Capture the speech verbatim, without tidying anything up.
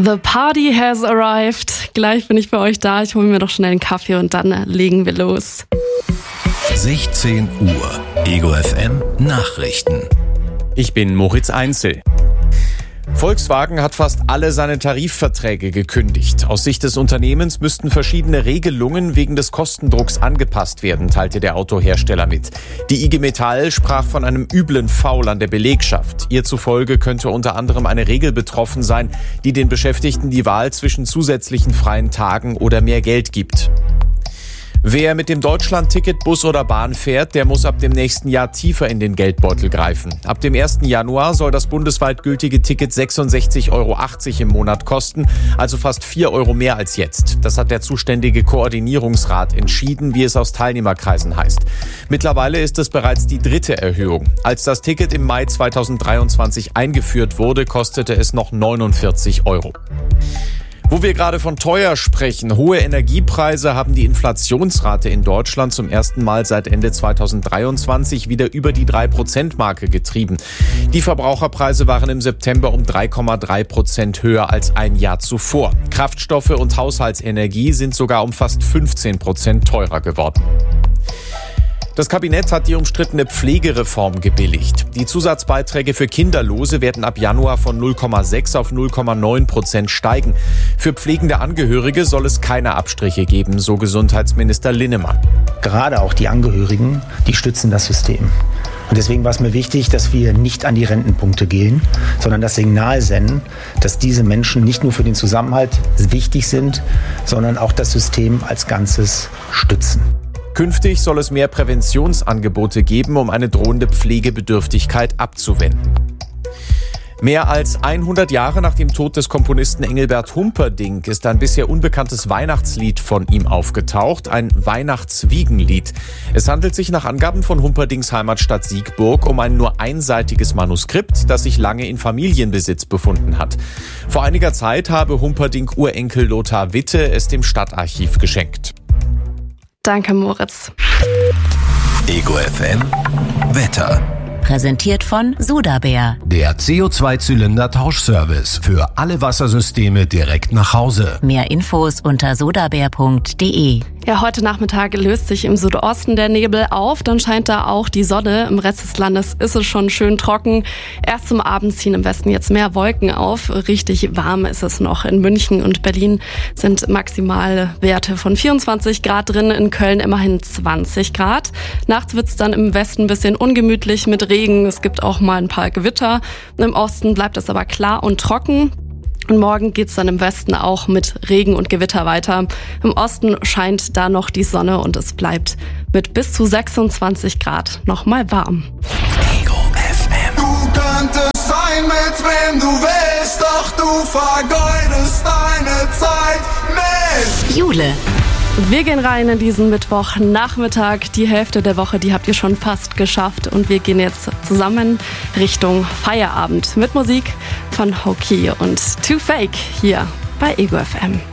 The party has arrived. Gleich bin ich für euch da. Ich hole mir doch schnell einen Kaffee und dann legen wir los. sechzehn Uhr, Ego F M Nachrichten. Ich bin Moritz Einzel. Volkswagen hat fast alle seine Tarifverträge gekündigt. Aus Sicht des Unternehmens müssten verschiedene Regelungen wegen des Kostendrucks angepasst werden, teilte der Autohersteller mit. Die I G Metall sprach von einem üblen Foul an der Belegschaft. Ihr zufolge könnte unter anderem eine Regel betroffen sein, die den Beschäftigten die Wahl zwischen zusätzlichen freien Tagen oder mehr Geld gibt. Wer mit dem Deutschland-Ticket Bus oder Bahn fährt, der muss ab dem nächsten Jahr tiefer in den Geldbeutel greifen. Ab dem ersten Januar soll das bundesweit gültige Ticket sechsundsechzig Euro achtzig im Monat kosten, also fast vier Euro mehr als jetzt. Das hat der zuständige Koordinierungsrat entschieden, wie es aus Teilnehmerkreisen heißt. Mittlerweile ist es bereits die dritte Erhöhung. Als das Ticket im Mai zweitausenddreiundzwanzig eingeführt wurde, kostete es noch neunundvierzig Euro. Wo wir gerade von teuer sprechen, hohe Energiepreise haben die Inflationsrate in Deutschland zum ersten Mal seit Ende zweitausenddreiundzwanzig wieder über die drei Prozent Marke getrieben. Die Verbraucherpreise waren im September um drei Komma drei Prozent höher als ein Jahr zuvor. Kraftstoffe und Haushaltsenergie sind sogar um fast fünfzehn Prozent teurer geworden. Das Kabinett hat die umstrittene Pflegereform gebilligt. Die Zusatzbeiträge für Kinderlose werden ab Januar von null Komma sechs auf null Komma neun Prozent steigen. Für pflegende Angehörige soll es keine Abstriche geben, so Gesundheitsminister Linnemann. Gerade auch die Angehörigen, die stützen das System. Und deswegen war es mir wichtig, dass wir nicht an die Rentenpunkte gehen, sondern das Signal senden, dass diese Menschen nicht nur für den Zusammenhalt wichtig sind, sondern auch das System als Ganzes stützen. Künftig soll es mehr Präventionsangebote geben, um eine drohende Pflegebedürftigkeit abzuwenden. Mehr als hundert Jahre nach dem Tod des Komponisten Engelbert Humperdinck ist ein bisher unbekanntes Weihnachtslied von ihm aufgetaucht, ein Weihnachtswiegenlied. Es handelt sich nach Angaben von Humperdincks Heimatstadt Siegburg um ein nur einseitiges Manuskript, das sich lange in Familienbesitz befunden hat. Vor einiger Zeit habe Humperdinck Urenkel Lothar Witte es dem Stadtarchiv geschenkt. Danke, Moritz. Ego F M Wetter. Präsentiert von Sudabär. Der C O zwei Zylinder Tauschservice für alle Wassersysteme direkt nach Hause. Mehr Infos unter sudabär punkt de. Ja, heute Nachmittag löst sich im Südosten der Nebel auf, dann scheint da auch die Sonne. Im Rest des Landes ist es schon schön trocken. Erst zum Abend ziehen im Westen jetzt mehr Wolken auf. Richtig warm ist es noch. In München und Berlin sind maximale Werte von vierundzwanzig Grad drin, in Köln immerhin zwanzig Grad. Nachts wird es dann im Westen ein bisschen ungemütlich mit Regen. Es gibt auch mal ein paar Gewitter. Im Osten bleibt es aber klar und trocken. Und morgen geht's dann im Westen auch mit Regen und Gewitter weiter. Im Osten scheint da noch die Sonne und es bleibt mit bis zu sechsundzwanzig Grad noch mal warm. Ego F M. Du könntest sein, mit wem du willst, doch du vergeudest deine Zeit mit Jule. Wir gehen rein in diesen Mittwochnachmittag. Die Hälfte der Woche, die habt ihr schon fast geschafft. Und wir gehen jetzt zusammen Richtung Feierabend mit Musik von Hoki und Too Fake hier bei Ego F M.